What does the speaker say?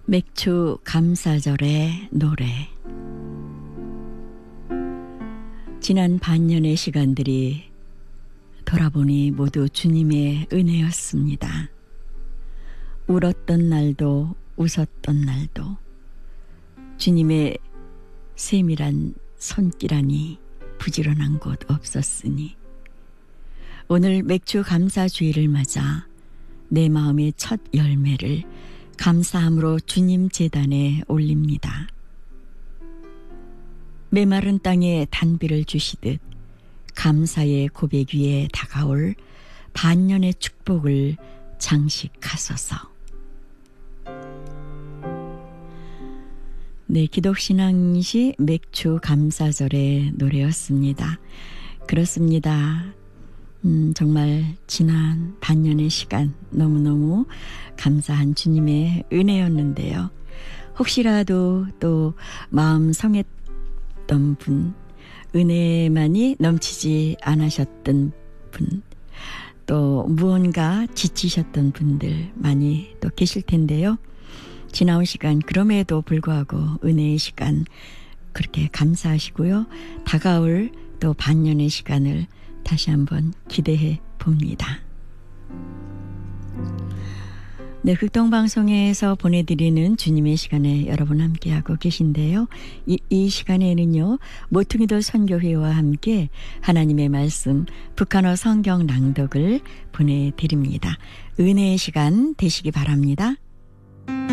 맥주 감사절의 노래. 지난 반년의 시간들이 돌아보니 모두 주님의 은혜였습니다. 울었던 날도 웃었던 날도 주님의 세밀한 손길하니 부지런한 곳 없었으니 오늘 맥주 감사주의를 맞아 내 마음의 첫 열매를 감사함으로 주님 제단에 올립니다. 메마른 땅에 단비를 주시듯 감사의 고백 위에 다가올 반년의 축복을 장식하소서. 네, 기독신앙시 맥주 감사절의 노래였습니다. 그렇습니다. 정말 지난 반년의 시간 너무너무 감사한 주님의 은혜였는데요. 혹시라도 또 마음 성했던 분, 은혜만이 넘치지 않으셨던 분, 또 무언가 지치셨던 분들 많이 또 계실 텐데요. 지나온 시간 그럼에도 불구하고 은혜의 시간 그렇게 감사하시고요. 다가올 또 반년의 시간을 다시 한번 기대해 봅니다. 네, 극동방송에서 보내드리는 주님의 시간에 여러분 함께하고 계신데요. 이 시간에는요, 모퉁이돌 선교회와 함께 하나님의 말씀 북한어 성경 낭독을 보내드립니다. 은혜의 시간 되시기 바랍니다.